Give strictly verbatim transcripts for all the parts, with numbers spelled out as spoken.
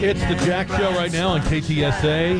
It's the Jack Show right now on K T S A.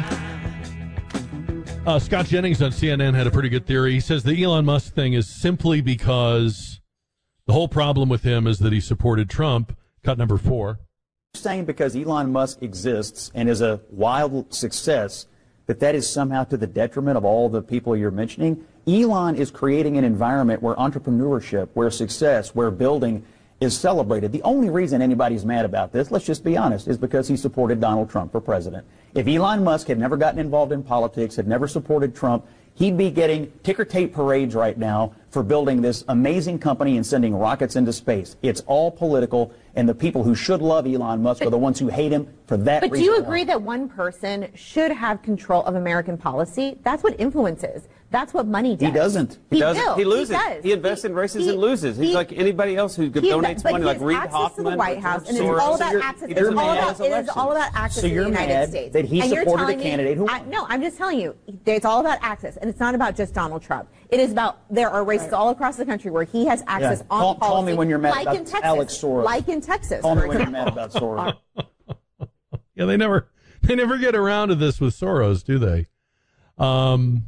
Uh, Scott Jennings on C N N had a pretty good theory. He says the Elon Musk thing is simply because the whole problem with him is that he supported Trump. Cut number four. Saying because Elon Musk exists and is a wild success, that that is somehow to the detriment of all the people you're mentioning. Elon is creating an environment where entrepreneurship, where success, where building is celebrated. The only reason anybody's mad about this, let's just be honest, is because he supported Donald Trump for president. If Elon Musk had never gotten involved in politics, had never supported Trump, he'd be getting ticker tape parades right now for building this amazing company and sending rockets into space. It's all political, and the people who should love Elon Musk but, are the ones who hate him for that but reason. But do you agree alone. that one person should have control of American policy? That's what influence is. That's what money does. He doesn't. He, he doesn't. Will. He loses. He, does. he invests he, in races he, and loses. He's he, like anybody else who he, donates but money, he like has Reid access Hoffman. to the White House, and it's Soros. all about So you're- access. you're It's all mad. about, it is all about access So in the you're United mad States. that he and you're supported a telling me- candidate who I, won. no, I'm just telling you, it's all about access, and it's not about just Donald Trump. It is about there are races all across the country where he has access Yeah. on Call- policy. call me when you're mad like about in Texas, Alex Soros. Like in Texas, Call for me when you're example. mad about Soros. Yeah, they never they never get around to this with Soros, do they? Um,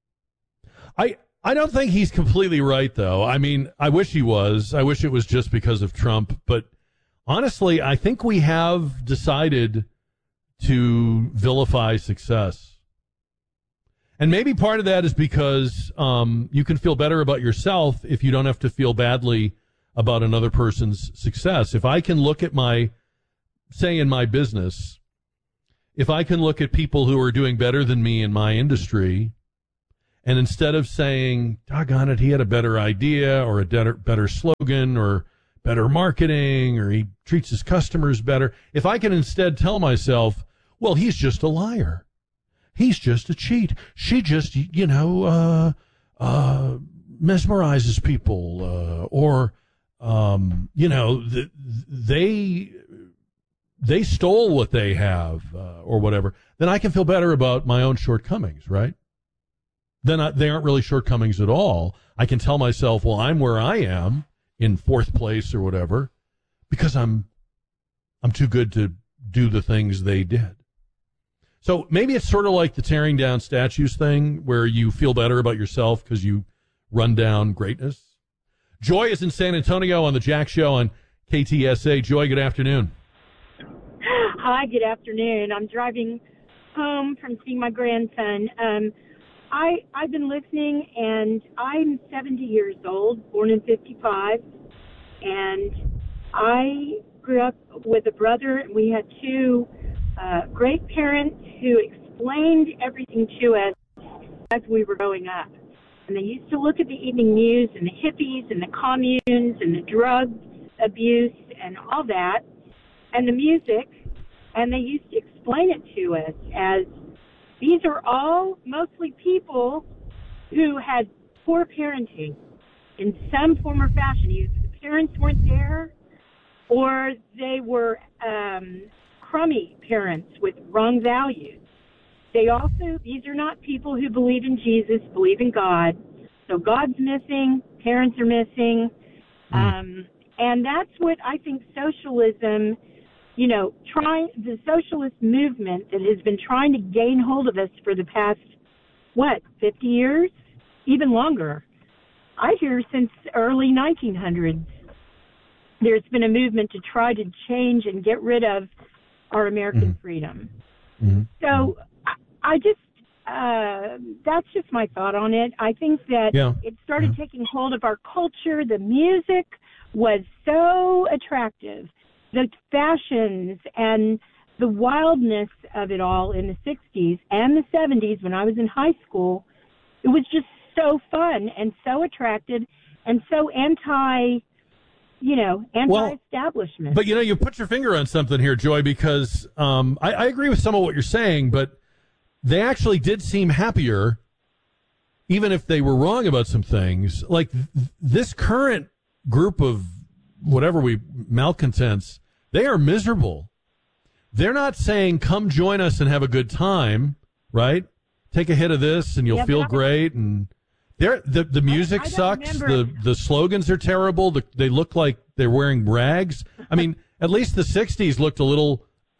I I don't think he's completely right, though. I mean, I wish he was. I wish it was just because of Trump. But honestly, I think we have decided to vilify success. And maybe part of that is because um, you can feel better about yourself if you don't have to feel badly about another person's success. If I can look at my, say in my business, if I can look at people who are doing better than me in my industry, and instead of saying, doggone it, he had a better idea or a better, better slogan or better marketing or he treats his customers better, if I can instead tell myself, well, he's just a liar. He's just a cheat. She just, you know, uh, uh, mesmerizes people, uh, or, um, you know, th- they, they stole what they have, uh, or whatever, then I can feel better about my own shortcomings, right? Then I, they aren't really shortcomings at all. I can tell myself, well, I'm where I am in fourth place or whatever because I'm, I'm too good to do the things they did. So maybe it's sort of like the tearing down statues thing where you feel better about yourself because you run down greatness. Joy is in San Antonio on the Jack Show on K T S A. Joy, good afternoon. Hi, good afternoon. I'm driving home from seeing my grandson. Um, I, I've been listening, and I'm seventy years old, born in fifty-five, and I grew up with a brother, and we had two uh, great parents who explained everything to us as we were growing up. And they used to look at the evening news and the hippies and the communes and the drug abuse and all that, and the music, and they used to explain it to us as these are all mostly people who had poor parenting in some form or fashion. Either the parents weren't there or they were um, crummy parents with wrong values. They also, these are not people who believe in Jesus, believe in God. So God's missing, parents are missing. Mm. Um, and that's what I think socialism, you know, trying the socialist movement that has been trying to gain hold of us for the past, what, fifty years? Even longer. I hear since early nineteen hundreds, there's been a movement to try to change and get rid of our American mm-hmm. freedom. Mm-hmm. So I, I just, uh, that's just my thought on it. I think that yeah. it started yeah. taking hold of our culture. The music was so attractive. The fashions and the wildness of it all in the sixties and the seventies when I was in high school, it was just so fun and so attractive and so anti, you know, anti-establishment. Well, but, you know, you put your finger on something here, Joy, because um, I, I agree with some of what you're saying, but they actually did seem happier, even if they were wrong about some things. Like th- this current group of whatever we malcontents, they are miserable. They're not saying, come join us and have a good time, right? Take a hit of this and you'll yeah, feel great. And they're, the, the music I, I sucks. The, the slogans are terrible. The, they look like they're wearing rags. I mean, at least the sixties looked a little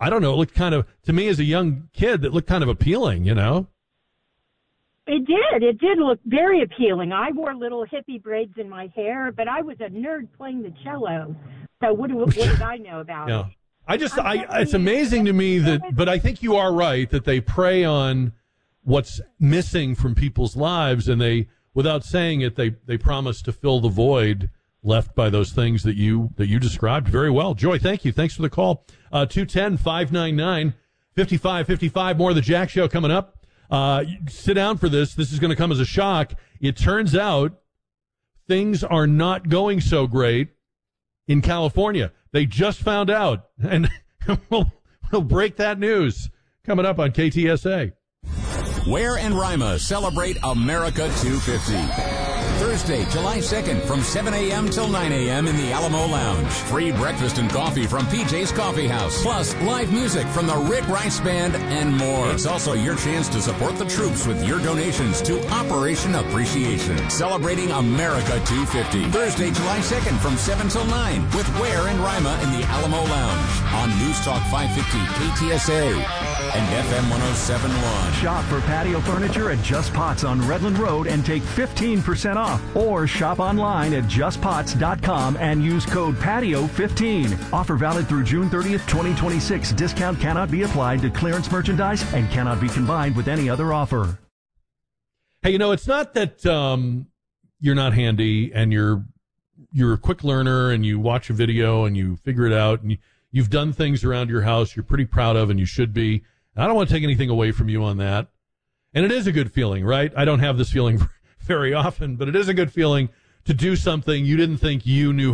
I don't know, it looked kind of, to me as a young kid, it looked kind of appealing, you know? It did. It did look very appealing. I wore little hippie braids in my hair, but I was a nerd playing the cello. So what, do, what did I know about Yeah. it? I just, I, it's amazing to me that, but I think you are right that they prey on what's missing from people's lives, and they, without saying it, they, they promise to fill the void left by those things that you, that you described very well. Joy, thank you. Thanks for the call. Uh, two one zero, five nine nine, five five five five. More of the Jack Show coming up. Uh, sit down for this. This is going to come as a shock. It turns out things are not going so great in California. They just found out, and we'll, we'll break that news coming up on K T S A. Ware and Rima celebrate America two fifty. Thursday, July second from seven a.m. till nine a.m. in the Alamo Lounge. Free breakfast and coffee from P J's Coffee House. Plus, live music from the Rick Rice Band and more. It's also your chance to support the troops with your donations to Operation Appreciation. Celebrating America two fifty. Thursday, July second from seven till nine with Ware and Rima in the Alamo Lounge. On News Talk five fifty K T S A and F M one oh seven point one. Shop for patio furniture at Just Pots on Redland Road and take fifteen percent off. Or shop online at just pots dot com and use code patio fifteen. Offer valid through June thirtieth, twenty twenty-six. Discount cannot be applied to clearance merchandise and cannot be combined with any other offer. Hey, you know, it's not that um, you're not handy and you're you're a quick learner and you watch a video and you figure it out and you, you've done things around your house you're pretty proud of and you should be. I don't want to take anything away from you on that. And it is a good feeling, right? I don't have this feeling very often, but it is a good feeling to do something you didn't think you knew